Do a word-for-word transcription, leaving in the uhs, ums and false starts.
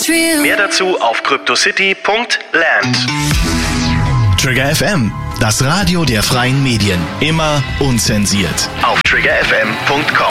it's real. Mehr dazu auf cryptocity punkt land. Trigger F M, das Radio der freien Medien. Immer unzensiert. Auf trigger f m punkt com.